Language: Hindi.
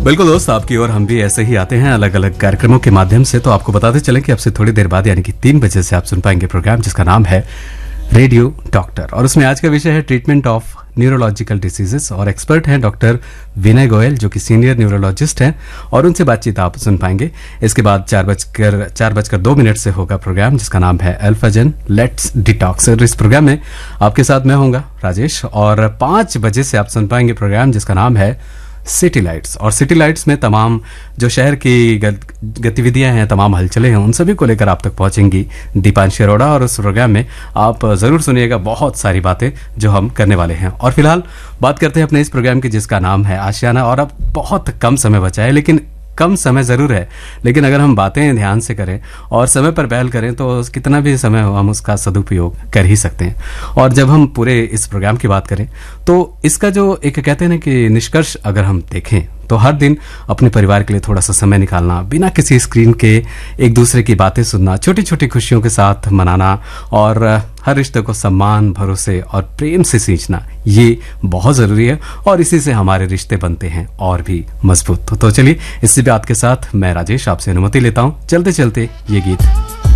बिल्कुल दोस्त, आपकी और हम भी ऐसे ही आते हैं अलग अलग कार्यक्रमों के माध्यम से। तो आपको बताते चलें कि अब से थोड़ी देर बाद यानी कि 3 बजे से आप सुन पाएंगे प्रोग्राम जिसका नाम है रेडियो डॉक्टर, और उसमें आज का विषय है ट्रीटमेंट ऑफ न्यूरोलॉजिकल डिसीजेस, और एक्सपर्ट हैं डॉक्टर विनय गोयल जो कि सीनियर न्यूरोलॉजिस्ट हैं, और उनसे बातचीत आप सुन पाएंगे। इसके बाद 4:02 से होगा प्रोग्राम जिसका नाम है अल्फाजन लेट्स डिटॉक्स। इस प्रोग्राम में आपके साथ मैं होऊंगा राजेश, और 5 बजे से आप सुन पाएंगे प्रोग्राम जिसका नाम है सिटी लाइट्स। और सिटी लाइट्स में तमाम जो शहर की गतिविधियां हैं, तमाम हलचलें हैं, उन सभी को लेकर आप तक पहुंचेंगी दीपांशी अरोड़ा, और उस प्रोग्राम में आप जरूर सुनिएगा बहुत सारी बातें जो हम करने वाले हैं। और फिलहाल बात करते हैं अपने इस प्रोग्राम की जिसका नाम है आशियाना। और अब बहुत कम समय बचा है, लेकिन कम समय ज़रूर है, लेकिन अगर हम बातें ध्यान से करें और समय पर पहल करें तो कितना भी समय हो हम उसका सदुपयोग कर ही सकते हैं। और जब हम पूरे इस प्रोग्राम की बात करें तो इसका जो एक कहते हैं ना कि निष्कर्ष अगर हम देखें तो हर दिन अपने परिवार के लिए थोड़ा सा समय निकालना, बिना किसी स्क्रीन के एक दूसरे की बातें सुनना, छोटी छोटी खुशियों के साथ मनाना, और हर रिश्ते को सम्मान, भरोसे और प्रेम से सींचना, ये बहुत ज़रूरी है। और इसी से हमारे रिश्ते बनते हैं और भी मजबूत। तो चलिए इसी बात के साथ मैं राजेश आपसे अनुमति लेता हूँ। चलते चलते ये गीत